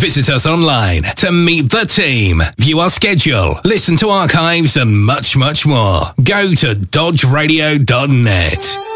Visit us online to meet the team, view our schedule, listen to archives and much, much more. Go to dodgeradio.net.